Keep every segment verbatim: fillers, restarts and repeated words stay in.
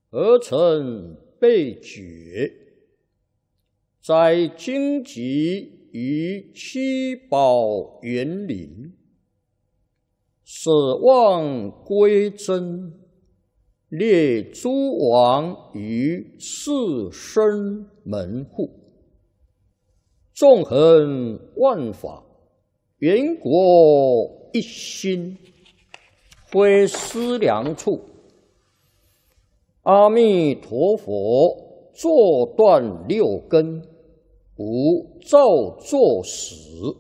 而成被觉，在荆棘于七宝园林，舍望归真，列诸王于四生门户，纵横万法，圆国一心，非思量处。阿弥陀佛坐断六根，无造作始，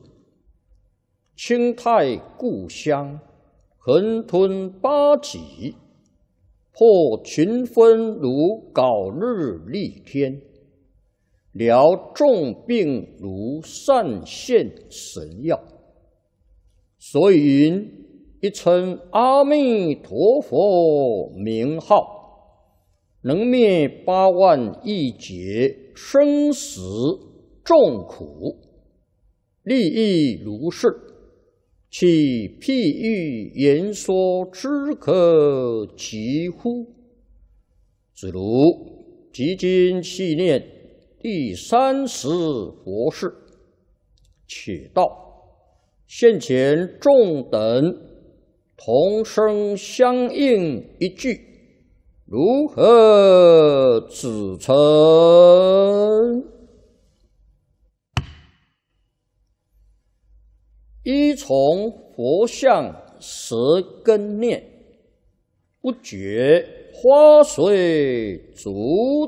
清泰故乡，横吞八极，破群分如槁日丽天，疗众病如散现神药。所以云：一称阿弥陀佛名号，能灭八万亿劫生死众苦，利益如是，其譬喻言说之可及乎？子如即今细念第三十佛事，且道现前众等同声相应一句，如何指称？依从佛像舌根念，不觉花随足